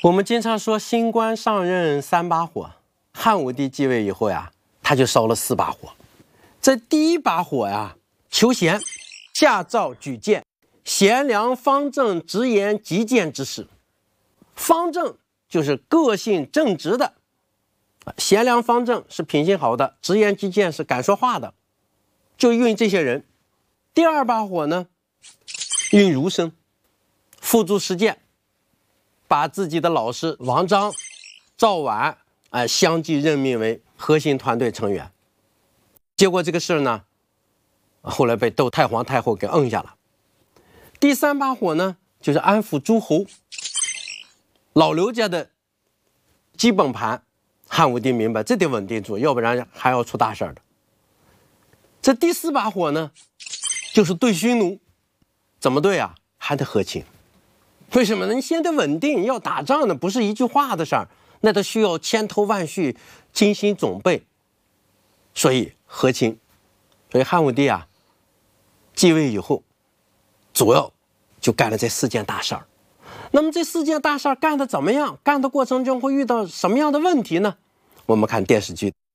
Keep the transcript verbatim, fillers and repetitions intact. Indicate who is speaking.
Speaker 1: 我们经常说新官上任三把火，汉武帝继位以后呀，他就烧了四把火。这第一把火呀，求贤，下诏举荐，贤良方正直言极谏之士。方正就是个性正直的，贤良方正是品行好的，直言极谏是敢说话的，就运这些人。第二把火呢，运儒生，付诸实践，把自己的老师王章、赵绾哎、呃、相继任命为核心团队成员。结果这个事儿呢，后来被窦太皇太后给摁下了。第三把火呢，就是安抚诸侯。老刘家的基本盘，汉武帝明白这得稳定住，要不然还要出大事儿的。这第四把火呢，就是对匈奴。怎么对啊？还得和亲。为什么呢？你先得稳定，要打仗呢，不是一句话的事儿，那都需要千头万绪、精心准备。所以和亲，所以汉武帝啊，继位以后，主要就干了这四件大事儿。那么这四件大事儿干得怎么样？干的过程中会遇到什么样的问题呢？我们看电视剧。